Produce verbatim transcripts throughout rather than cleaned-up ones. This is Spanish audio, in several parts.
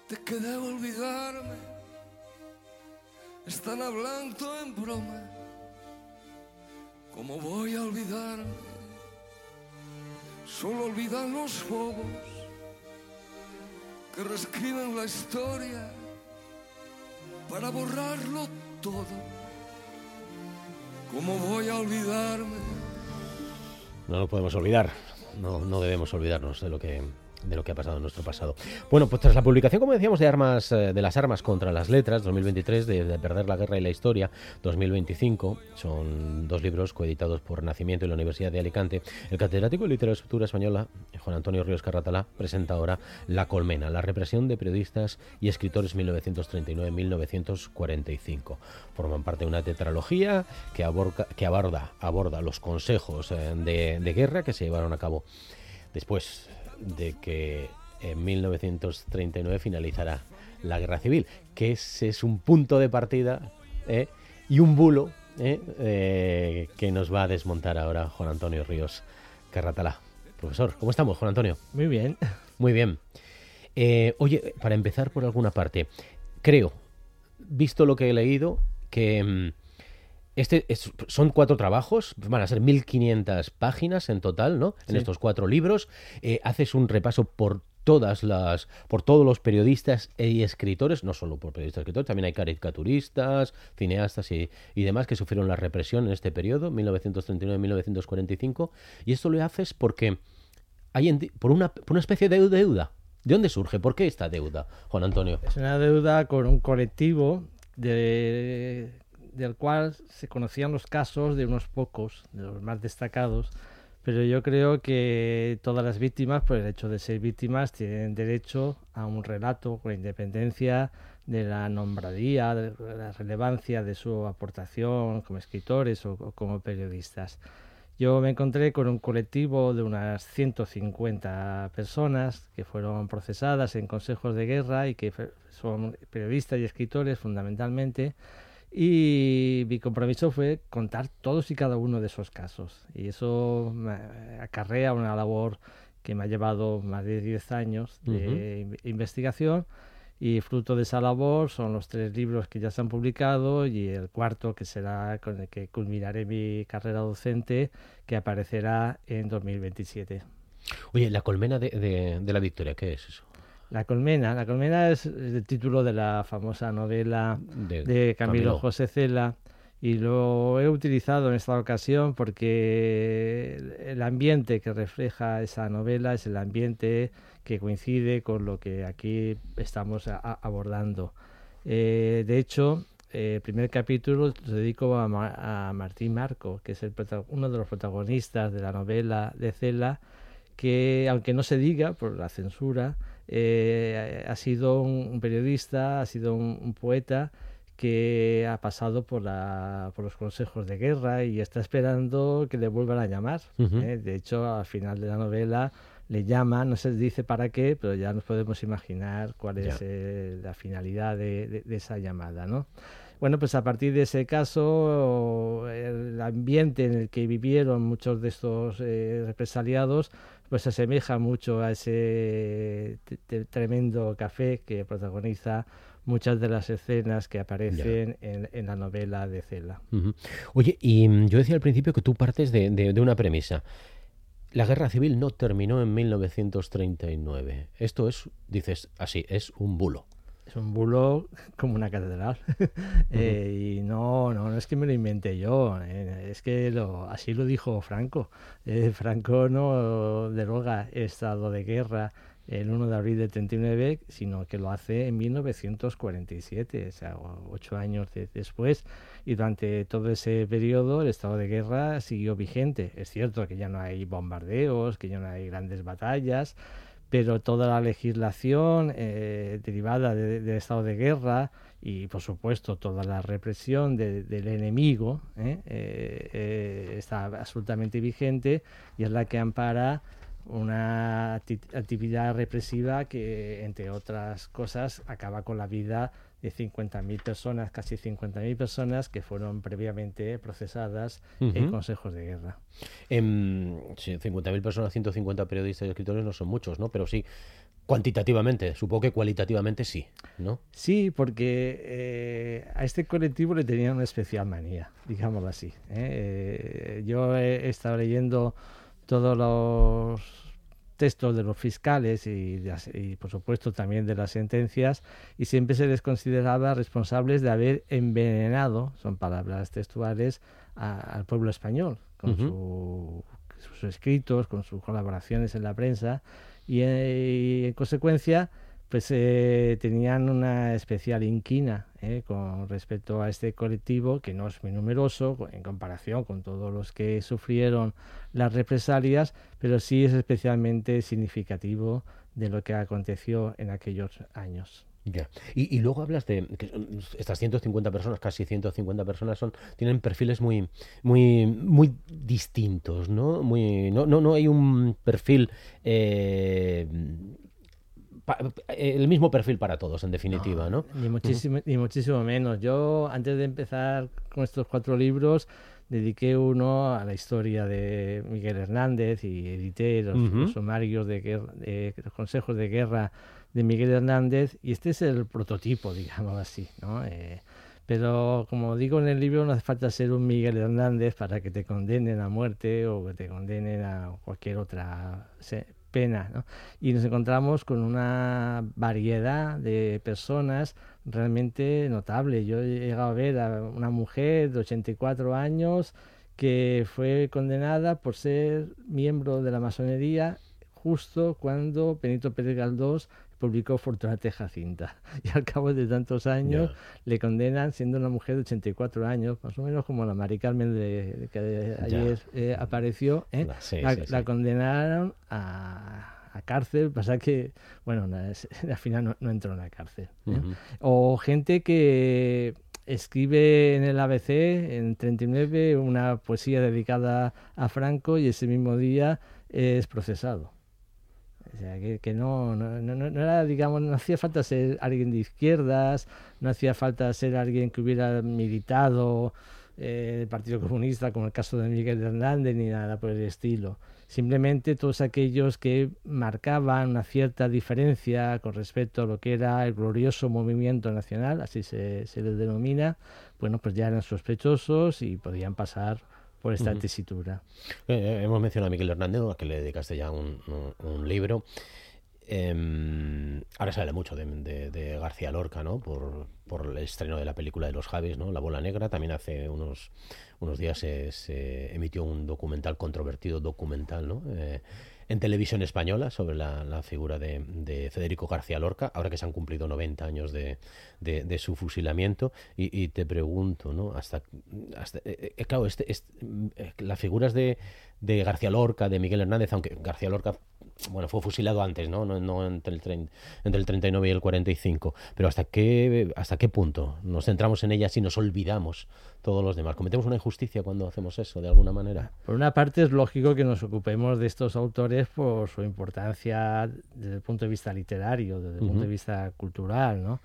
de que debo olvidarme. Están hablando en broma. ¿Cómo voy a olvidarme? Solo olvidan los bobos que reescriben la historia para borrarlo todo. ¿Cómo voy a olvidarme? No lo podemos olvidar, no, no debemos olvidarnos de lo que... de lo que ha pasado en nuestro pasado. Bueno, pues tras la publicación, como decíamos, de armas eh, de las armas contra las letras, dos mil veintitrés, de, de Perder la guerra y la historia, dos mil veinticinco, son dos libros coeditados por Nacimiento y la Universidad de Alicante. El catedrático de literatura española, Juan Antonio Ríos Carratalá, presenta ahora La colmena, la represión de periodistas y escritores mil novecientos treinta y nueve a mil novecientos cuarenta y cinco. Forman parte de una tetralogía que aborda, que aborda, aborda los consejos eh, de, de guerra que se llevaron a cabo después de que en mil novecientos treinta y nueve finalizará la guerra civil, que ese es un punto de partida ¿eh? y un bulo ¿eh? Eh, que nos va a desmontar ahora Juan Antonio Ríos Carratalá. Profesor, ¿cómo estamos, Juan Antonio? Muy bien. Muy bien. Eh, oye, para empezar por alguna parte, creo, visto lo que he leído, que... Mmm, Este es, son cuatro trabajos, van a ser mil quinientas páginas en total, ¿no? En sí. estos cuatro libros. Eh, haces un repaso por todas las, por todos los periodistas y escritores, no solo por periodistas y escritores, también hay caricaturistas, cineastas y, y demás que sufrieron la represión en este periodo, mil novecientos treinta y nueve a mil novecientos cuarenta y cinco. Y esto lo haces porque hay en, por, una, por una especie de deuda. ¿De dónde surge? ¿Por qué esta deuda, Juan Antonio? Es una deuda con un colectivo de... del cual se conocían los casos de unos pocos, de los más destacados, pero yo creo que todas las víctimas, por el hecho de ser víctimas, tienen derecho a un relato con independencia de la nombradía, de la relevancia de su aportación como escritores o, o como periodistas. Yo me encontré con un colectivo de unas ciento cincuenta personas que fueron procesadas en consejos de guerra y que son periodistas y escritores fundamentalmente. Y mi compromiso fue contar todos y cada uno de esos casos. Y eso me acarrea una labor que me ha llevado más de diez años de uh-huh. investigación. Y fruto de esa labor son los tres libros que ya se han publicado y el cuarto que será con el que culminaré mi carrera docente, que aparecerá en dos mil veintisiete. Oye, La colmena de, de, de la Victoria, ¿qué es eso? La colmena, la colmena es el título de la famosa novela de, de Camilo, Camilo José Cela, y lo he utilizado en esta ocasión porque el ambiente que refleja esa novela es el ambiente que coincide con lo que aquí estamos a, a, abordando. Eh, de hecho, el eh, primer capítulo lo dedico a, Ma- a Martín Marco, que es el prota- uno de los protagonistas de la novela de Cela, que aunque no se diga por la censura, Eh, ha sido un, un periodista, ha sido un, un poeta que ha pasado por, la, por los consejos de guerra y está esperando que le vuelvan a llamar. Uh-huh. ¿eh? De hecho, al final de la novela le llaman, no se dice para qué, pero ya nos podemos imaginar cuál es eh, la finalidad de, de, de esa llamada, ¿no? Bueno, pues a partir de ese caso, el ambiente en el que vivieron muchos de estos eh, represaliados pues se asemeja mucho a ese t- t- tremendo café que protagoniza muchas de las escenas que aparecen en, en la novela de Cela. Uh-huh. Oye, y yo decía al principio que tú partes de, de, de una premisa. La guerra civil no terminó en mil novecientos treinta y nueve. Esto es, dices así, es un bulo. Es un bulo como una catedral. uh-huh. eh, y no, no, no es que me lo inventé yo, eh, es que lo, así lo dijo Franco. Eh, Franco no deroga el estado de guerra el uno de abril de treinta y nueve, sino que lo hace en mil novecientos cuarenta y siete, o sea, ocho años de, después. Y durante todo ese periodo el estado de guerra siguió vigente. Es cierto que ya no hay bombardeos, que ya no hay grandes batallas, pero toda la legislación eh, derivada de, del estado de guerra y, por supuesto, toda la represión de, del enemigo eh, eh, eh, está absolutamente vigente y es la que ampara una actividad represiva que, entre otras cosas, acaba con la vida de cincuenta mil personas, casi cincuenta mil personas que fueron previamente procesadas uh-huh. en consejos de guerra. Eh, sí, cincuenta mil personas, ciento cincuenta periodistas y escritores no son muchos, ¿no? Pero sí, Cuantitativamente, supongo que cualitativamente sí, ¿no? Sí, porque eh, a este colectivo le tenían una especial manía, digámoslo así. ¿eh? Eh, yo he, he estado leyendo todos los textos de los fiscales y, y, por supuesto, también de las sentencias, y siempre se les consideraba responsables de haber envenenado, son palabras textuales, a, al pueblo español, con uh-huh. su, sus escritos, con sus colaboraciones en la prensa, y, y en consecuencia pues eh, tenían una especial inquina eh, con respecto a este colectivo, que no es muy numeroso en comparación con todos los que sufrieron las represalias, pero sí es especialmente significativo de lo que aconteció en aquellos años. Ya. Y, y luego hablas de que estas ciento cincuenta personas, casi ciento cincuenta personas, son tienen perfiles muy muy muy distintos, ¿no? Muy no no no hay un perfil eh, pa, el mismo perfil para todos, en definitiva, ¿no? ¿no? Ni muchísimo uh-huh. ni muchísimo menos. Yo, antes de empezar con estos cuatro libros, dediqué uno a la historia de Miguel Hernández y edité los, uh-huh. los sumarios de, guerra, de los consejos de guerra de Miguel Hernández, y este es el prototipo, digamos así, ¿no? Eh, pero, como digo en el libro, no hace falta ser un Miguel Hernández para que te condenen a muerte o que te condenen a cualquier otra pena, ¿no? Y nos encontramos con una variedad de personas realmente notable. Yo he llegado a ver a una mujer de ochenta y cuatro años que fue condenada por ser miembro de la masonería justo cuando Benito Pérez Galdós publicó Fortunata Jacinta, y al cabo de tantos años yeah. le condenan siendo una mujer de ochenta y cuatro años, más o menos como la Mari Carmen de, de que ayer eh, apareció, ¿eh? sí, la, sí, la sí. condenaron a, a cárcel, pasa que, bueno, na, al final no, no entró en la cárcel. ¿eh? Uh-huh. O gente que escribe en el A B C en treinta y nueve una poesía dedicada a Franco y ese mismo día es procesado. O sea, que, que no, no, no, no era, digamos, no hacía falta ser alguien de izquierdas, no hacía falta ser alguien que hubiera militado eh, el Partido Comunista, como el caso de Miguel Hernández, ni nada por el estilo. Simplemente todos aquellos que marcaban una cierta diferencia con respecto a lo que era el glorioso movimiento nacional, así se, se les denomina, bueno, pues ya eran sospechosos y podían pasar por esta uh-huh. tesitura. Eh, hemos mencionado a Miguel Hernández, a que le dedicaste ya un, un, un libro. Eh, ahora se habla mucho de, de, de García Lorca, ¿no? Por, por el estreno de la película de los Javis, ¿no? La bola negra. También hace unos, unos días se, se emitió un documental, controvertido documental, ¿no? Eh, en televisión española sobre la, la figura de, de Federico García Lorca, ahora que se han cumplido noventa años de, de, de su fusilamiento, y, y te pregunto, ¿no? Hasta, hasta eh, eh, claro, este, este, eh, las figuras de, de García Lorca, de Miguel Hernández, aunque García Lorca, bueno, fue fusilado antes, ¿no? No, no entre, el treinta, entre el treinta y nueve y el cuarenta y cinco, pero hasta qué, hasta qué punto nos centramos en ellas y nos olvidamos todos los demás. ¿Cometemos una injusticia cuando hacemos eso, de alguna manera? Por una parte, es lógico que nos ocupemos de estos autores por su importancia desde el punto de vista literario, desde el uh-huh. punto de vista cultural, ¿no?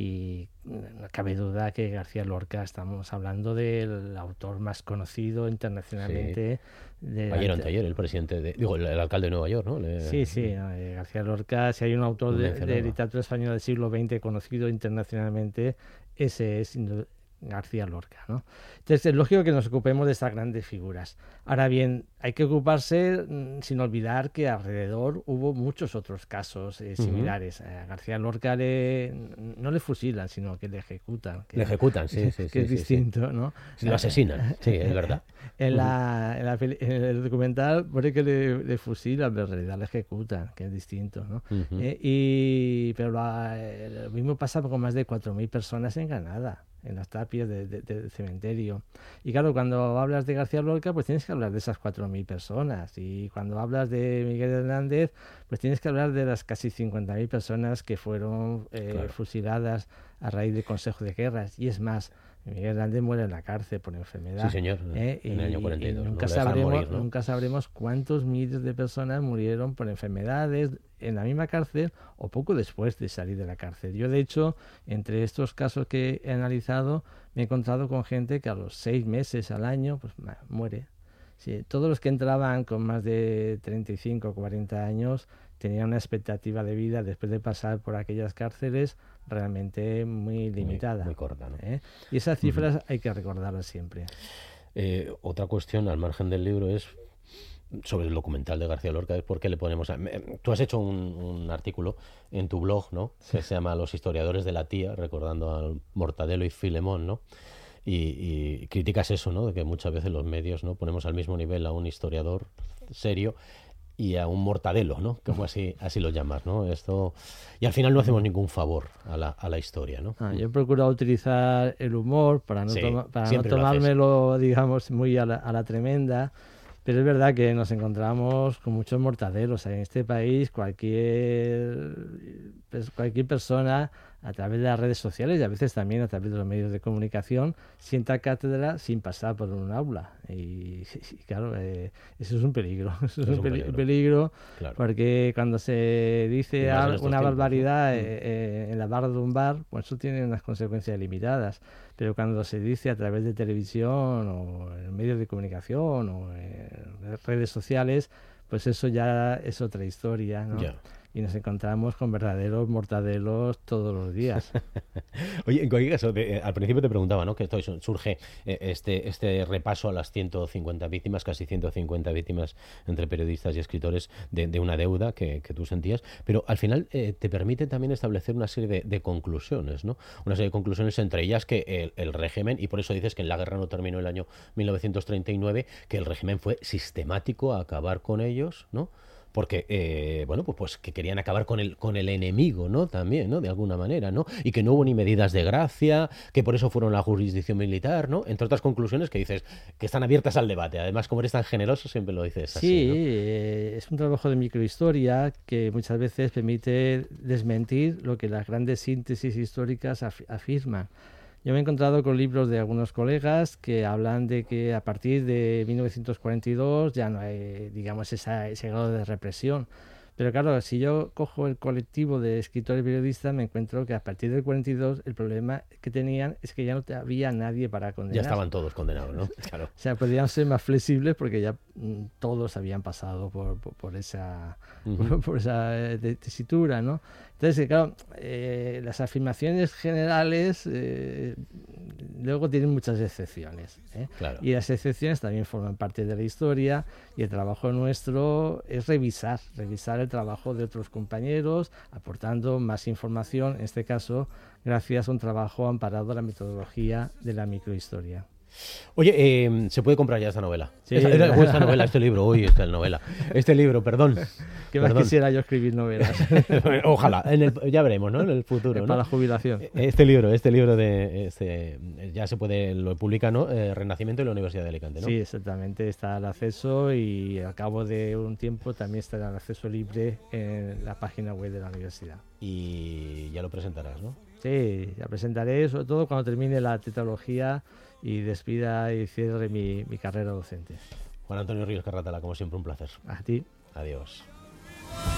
Y no cabe duda que García Lorca, estamos hablando del autor más conocido internacionalmente. Sí. De ayer o anteayer, el presidente, de, digo, el, el alcalde de Nueva York, ¿no? Le, sí, sí, no, eh, García Lorca, si hay un autor de, de literatura española del siglo veinte conocido internacionalmente, ese es García Lorca, ¿no? Entonces es lógico que nos ocupemos de estas grandes figuras. Ahora bien, hay que ocuparse mm, sin olvidar que alrededor hubo muchos otros casos eh, similares. Uh-huh. A García Lorca le, no le fusilan, sino que le ejecutan. Que, le ejecutan, sí, sí, que sí. es sí, distinto, sí. ¿no? Sí, lo asesinan, sí, es verdad. En, la, en, la, en el documental pone que le, le fusilan, pero en realidad le ejecutan, que es distinto, ¿no? Uh-huh. Eh, y, pero la, lo mismo pasa con más de cuatro mil personas en Granada, en las tapias de, de, del cementerio. Y claro, cuando hablas de García Lorca, pues tienes que hablar de esas cuatro mil personas. Y cuando hablas de Miguel Hernández, pues tienes que hablar de las casi cincuenta mil personas que fueron eh, claro. fusiladas a raíz del Consejo de Guerras. Y es más, Miguel Hernández muere en la cárcel por enfermedad. Sí, señor, ¿eh? en el año cuarenta y dos. Y nunca, no sabremos, morir, ¿no? nunca sabremos cuántos miles de personas murieron por enfermedades en la misma cárcel o poco después de salir de la cárcel. Yo, de hecho, entre estos casos que he analizado, me he encontrado con gente que a los seis meses al año pues muere. Sí, todos los que entraban con más de treinta y cinco o cuarenta años tenían una expectativa de vida después de pasar por aquellas cárceles realmente muy limitada. Muy, muy corta, ¿no? ¿Eh? Y esas cifras uh-huh. hay que recordarlas siempre. Eh, otra cuestión al margen del libro es sobre el documental de García Lorca, es por qué le ponemos... A... Tú has hecho un, un artículo en tu blog, ¿no? Sí. Que se llama Los historiadores de la tía, recordando al Mortadelo y Filemón, ¿no? Y, y criticas eso, ¿no? De que muchas veces los medios, ¿no? Ponemos al mismo nivel a un historiador serio y a un mortadelo, ¿no? Como así, así lo llamas, ¿no? Esto... Y al final no hacemos ningún favor a la, a la historia, ¿no? Ah, yo he procurado utilizar el humor para no, sí, toma, para no tomármelo, digamos, muy a la, a la tremenda. Pero es verdad que nos encontramos con muchos mortadelos. En este país cualquier, pues, cualquier persona a través de las redes sociales y a veces también a través de los medios de comunicación sienta cátedra sin pasar por un aula. Y, y claro, eh, eso es un peligro. Eso es, es un peligro, peligro claro. Porque cuando se dice algo, una tiempos, barbaridad ¿no? eh, eh, en la barra de un bar, pues eso tiene unas consecuencias limitadas. Pero cuando se dice a través de televisión o en medios de comunicación o en redes sociales, pues eso ya es otra historia, ¿no? Yeah. Y nos encontramos con verdaderos mortadelos todos los días. Oye, en cualquier caso, de, eh, al principio te preguntaba, ¿no? Que esto surge eh, este, este repaso a las ciento cincuenta víctimas, casi ciento cincuenta víctimas entre periodistas y escritores de, de una deuda que, que tú sentías, pero al final eh, te permite también establecer una serie de, de conclusiones, ¿no? Una serie de conclusiones, entre ellas que el, el régimen, y por eso dices que la guerra no terminó el año mil novecientos treinta y nueve, que el régimen fue sistemático a acabar con ellos, ¿no? Porque, eh, bueno, pues, pues que querían acabar con el con el enemigo, ¿no? También, ¿no? De alguna manera, ¿no? Y que no hubo ni medidas de gracia, que por eso fueron a la jurisdicción militar, ¿no? Entre otras conclusiones que dices que están abiertas al debate. Además, como eres tan generoso, siempre lo dices así, sí, ¿no? eh, es un trabajo de microhistoria que muchas veces permite desmentir lo que las grandes síntesis históricas af- afirman. Yo me he encontrado con libros de algunos colegas que hablan de que a partir de mil novecientos cuarenta y dos ya no hay, digamos, esa, ese grado de represión. Pero claro, si yo cojo el colectivo de escritores y periodistas, me encuentro que a partir del cuarenta y dos el problema que tenían es que ya no había nadie para condenar. Ya estaban todos condenados, ¿no? Claro. O sea, podrían ser más flexibles porque ya mm, todos habían pasado por, por, por esa, uh-huh. por, por esa eh, tesitura, ¿no? Entonces, claro, eh, las afirmaciones generales eh, luego tienen muchas excepciones, ¿eh? Claro. Y las excepciones también forman parte de la historia y el trabajo nuestro es revisar, revisar el trabajo de otros compañeros, aportando más información, en este caso, gracias a un trabajo amparado en la metodología de la microhistoria. Oye, eh, ¿se puede comprar ya esta novela? Sí, esta, esta, esta novela, este libro, uy, esta novela. Este libro, perdón. ¿Qué más perdón. quisiera yo escribir novelas? Ojalá, en el, ya veremos, ¿no? En el futuro, ¿no? Para la jubilación. Este libro, este libro de, este, ya se puede, lo publica, ¿no? Eh, Renacimiento en la Universidad de Alicante, ¿no? Sí, exactamente, está al acceso y al cabo de un tiempo también estará al acceso libre en la página web de la universidad. Y ya lo presentarás, ¿no? Sí, ya presentaré, sobre todo cuando termine la tetralogía y despida y cierre mi, mi carrera docente. Juan Antonio Ríos Carratala, como siempre, un placer. A ti. Adiós.